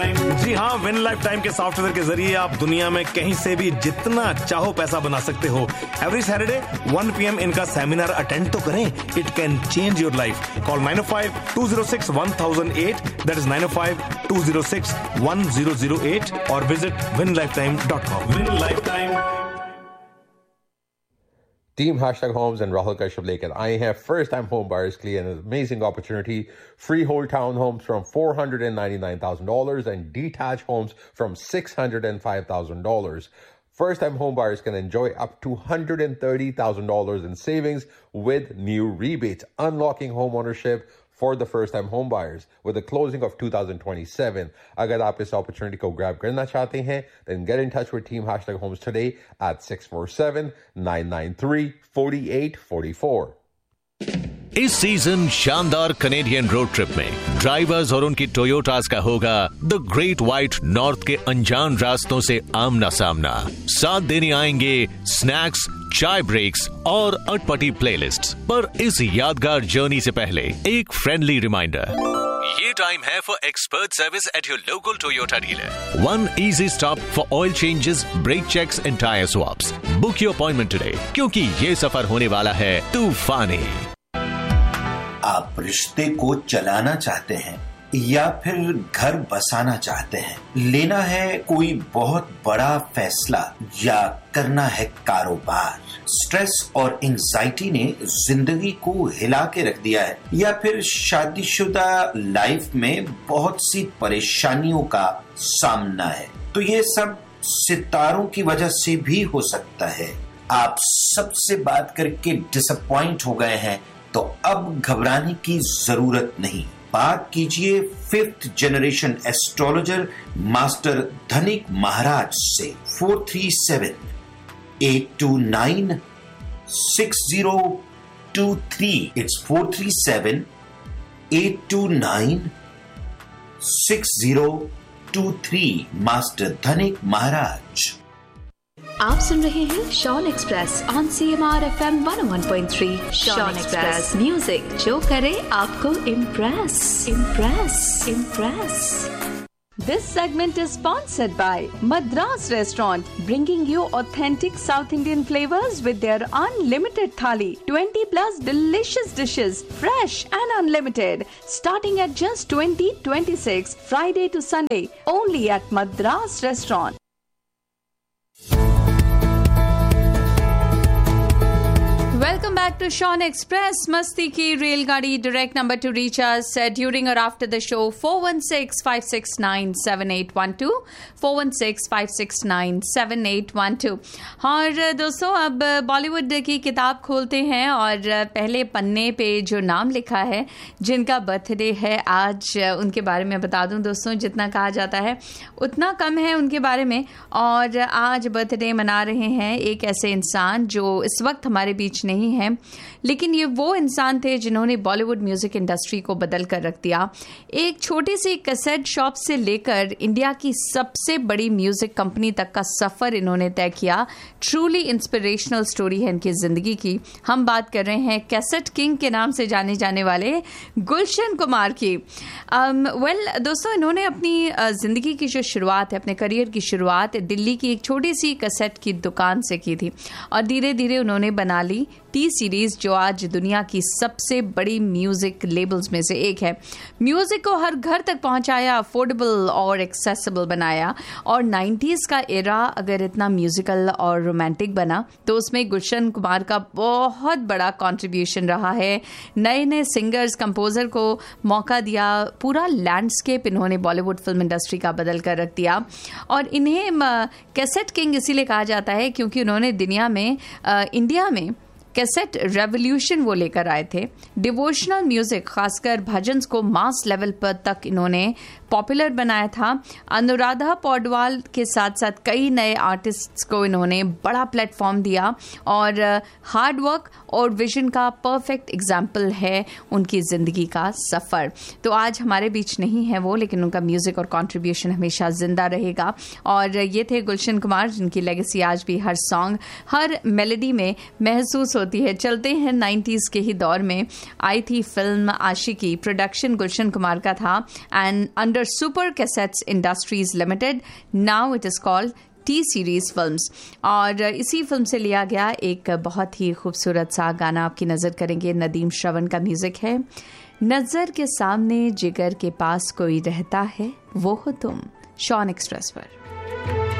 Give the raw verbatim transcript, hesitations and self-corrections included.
जी हाँ, win life time के software के जरिए आप दुनिया में कहीं से भी जितना चाहो पैसा बना सकते हो। Every Saturday one P M इनका सेमिनार अटेंड तो करें, it can change your life. Call nine O five to zero six one thousand eight, that is nine O five to zero six one zero zero eight, और visit win life time dot com. Win life time. Team Hashtag Homes and Rahul Kashyap Lekhan. I have first-time home buyers clear an amazing opportunity. Freehold townhomes from four hundred ninety-nine thousand dollars and detached homes from six hundred five thousand dollars. First-time home buyers can enjoy up to one hundred thirty thousand dollars in savings with new rebates, unlocking home ownership for the first-time home buyers with the closing of two thousand twenty-seven. अगर आप इस opportunity को grab करना चाहते हैं, then get in touch with Team Hashtag Homes today at six four seven, nine nine three, four eight four four. इस season शानदार Canadian road trip में ड्राइवर्स और उनकी टोयोटास का होगा द ग्रेट व्हाइट नॉर्थ के अनजान रास्तों से आमना सामना। साथ देने आएंगे स्नैक्स, चाय ब्रेक्स और अटपटी प्लेलिस्ट। पर इस यादगार जर्नी से पहले एक फ्रेंडली रिमाइंडर, ये टाइम है for expert service at your local Toyota dealer. One easy stop for oil changes, break checks and tyre swaps. Book your appointment today, क्योंकि ये सफर होने वाला है तूफानी। आप रिश्ते को चलाना चाहते हैं या फिर घर बसाना चाहते हैं, लेना है कोई बहुत बड़ा फैसला या करना है कारोबार, स्ट्रेस और एंजाइटी ने जिंदगी को हिला के रख दिया है, या फिर शादीशुदा लाइफ में बहुत सी परेशानियों का सामना है, तो ये सब सितारों की वजह से भी हो सकता है। आप सबसे बात करके डिसअपॉइंट हो गए हैं, तो अब घबराने की जरूरत नहीं। बात कीजिए फिफ्थ जनरेशन एस्ट्रोलॉजर मास्टर धनिक महाराज से। Four three seven eight to nine six zero to three. It's four three seven eight to nine six zero to three. Master धनिक महाराज। आप सुन रहे हैं Shawn express on C M R F M one one point three. Shawn express music जो करे आपको impress impress impress. This segment is sponsored by Madras Restaurant, bringing you authentic South Indian flavors with their unlimited thali. twenty plus delicious dishes, fresh and unlimited, starting at just twenty twenty-six, Friday to Sunday, only at Madras Restaurant. Welcome back to Sean Express. Masti ki रेलगाड़ी. Direct number to reach us uh, during or after the show four one six, five six nine, seven eight one two four one six, five six nine, seven eight one two। और दोस्तों अब बॉलीवुड की किताब खोलते हैं और पहले पन्ने पे जो नाम लिखा है जिनका बर्थडे है आज, उनके बारे में बता दूं दोस्तों, जितना कहा जाता है उतना कम है उनके बारे में। और आज बर्थडे मना रहे हैं एक ऐसे इंसान जो इस वक्त हमारे बीच नहीं है, लेकिन ये वो इंसान थे जिन्होंने बॉलीवुड म्यूजिक इंडस्ट्री को बदल कर रख दिया। एक छोटी सी कैसेट शॉप से लेकर इंडिया की सबसे बड़ी म्यूजिक कंपनी तक का सफर इन्होंने तय किया। ट्रूली इंस्पिरेशनल स्टोरी है इनकी जिंदगी की। हम बात कर रहे हैं कैसेट किंग के नाम से जाने जाने वाले गुलशन कुमार की। वेल um, well, दोस्तों, इन्होंने अपनी uh, जिंदगी की जो शुरुआत है, अपने करियर की शुरुआत दिल्ली की एक छोटी सी कैसेट की दुकान से की थी और धीरे धीरे उन्होंने बना ली टी सीरीज, जो आज दुनिया की सबसे बड़ी म्यूजिक लेबल्स में से एक है। म्यूजिक को हर घर तक पहुंचाया, अफोर्डेबल और एक्सेसिबल बनाया। और नाइन्टीज का एरा अगर इतना म्यूजिकल और रोमांटिक बना तो उसमें गुलशन कुमार का बहुत बड़ा कंट्रीब्यूशन रहा है। नए नए सिंगर्स, कंपोजर को मौका दिया, पूरा लैंडस्केप इन्होंने बॉलीवुड फिल्म इंडस्ट्री का बदल कर रख दिया। और इन्हें कैसेट किंग इसीलिए कहा जाता है क्योंकि उन्होंने दुनिया में, इंडिया में कैसेट रेवोल्यूशन वो लेकर आए थे। डिवोशनल म्यूजिक, खासकर भजन्स को मास लेवल पर तक इन्होंने पॉपुलर बनाया था। अनुराधा पौडवाल के साथ साथ कई नए आर्टिस्ट्स को इन्होंने बड़ा प्लेटफॉर्म दिया और हार्ड वर्क और विजन का परफेक्ट एग्जाम्पल है उनकी ज़िंदगी का सफ़र। तो आज हमारे बीच नहीं है वो, लेकिन उनका म्यूज़िक और कंट्रीब्यूशन हमेशा ज़िंदा रहेगा। और ये थे गुलशन कुमार, जिनकी लेगेसी आज भी हर सॉन्ग, हर मेलोडी में महसूस होती है। चलते हैं नाइन्टीज़ के ही दौर में आई थी फिल्म आशिकी। प्रोडक्शन गुलशन कुमार का था and under after super cassettes industries limited. Now it is called T series films. और इसी फिल्म से लिया गया एक बहुत ही खूबसूरत सा गाना आपकी नजर करेंगे. नदीम श्रवण का म्यूजिक है. नजर के सामने जिगर के पास कोई रहता है, वो हो तुम. शॉन एक्सप्रेस पर.